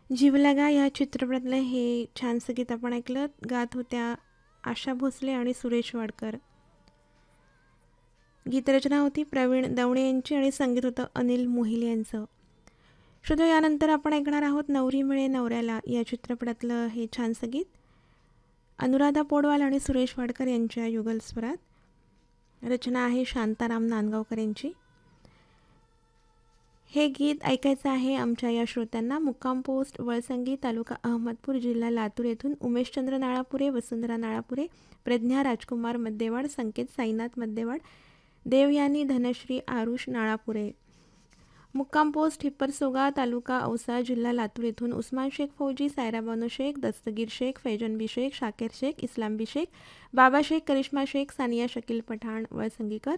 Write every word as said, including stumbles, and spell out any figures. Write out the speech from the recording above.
जीव लगा या चित्रपटातलं हे छानसं गीत आपण ऐकलं. गात होत्या आशा भोसले आणि सुरेश वाडकर. गीतरचना होती प्रवीण दवणे यांची आणि संगीत होतं अनिल मोहिल यांचं. श्रोतो, यानंतर आपण ऐकणार आहोत नवरी मिळे नवऱ्याला या चित्रपटातलं हे छानसं गीत. अनुराधा पौडवाल आणि सुरेश वाडकर यांच्या युगल स्वरात. रचना आहे शांताराम नांदगावकर यांची. हे गीत ऐकायचं आहे आमच्या या श्रोत्यांना. मुक्काम पोस्ट वळसंगी, तालुका अहमदपूर, जिल्हा लातूर येथून उमेशचंद्र नाळापुरे, वसुंधरा नाळापुरे, प्रज्ञा राजकुमार मद्देवाड, संकेत साईनाथ मद्देवाड, देवयानी धनश्री आरुष नाळापुरे. मुक्काम पोस्ट हिप्परसोगा, तालुका औसा, जिल्हा लातूर येथून उस्मान शेख फौजी, सायरा बानो शेख, दस्तगीर शेख, फैजन बी शेख, शाकेर शेख, इस्लाम बी शेख, बाबा शेख, करिश्मा शेख, सानिया शकील पठाण वळसंगीकर.